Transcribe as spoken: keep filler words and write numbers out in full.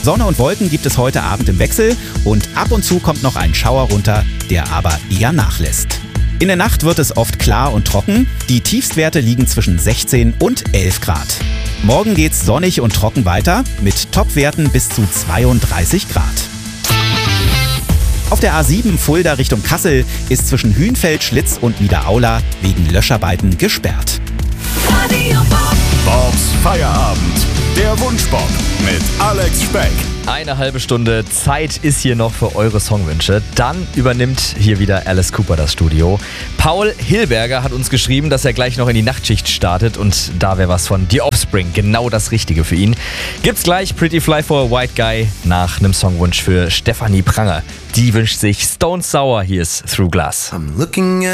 Sonne und Wolken gibt es heute Abend im Wechsel und ab und zu kommt noch ein Schauer runter, der aber eher nachlässt. In der Nacht wird es oft klar und trocken. Die Tiefstwerte liegen zwischen sechzehn und elf Grad. Morgen geht's sonnig und trocken weiter mit Topwerten bis zu zweiunddreißig Grad. Auf der A sieben Fulda Richtung Kassel ist zwischen Hünfeld, Schlitz und Niederaula wegen Löscharbeiten gesperrt. Bobs Feierabend. Der Wunschbob mit Alex Speck. Eine halbe Stunde Zeit ist hier noch für eure Songwünsche. Dann übernimmt hier wieder Alice Cooper das Studio. Paul Hilberger hat uns geschrieben, dass er gleich noch in die Nachtschicht startet und da wäre was von The Offspring, genau das Richtige für ihn. Gibt's gleich Pretty Fly for a White Guy nach einem Songwunsch für Stefanie Pranger. Die wünscht sich Stone Sour, hier ist Through Glass. I'm looking at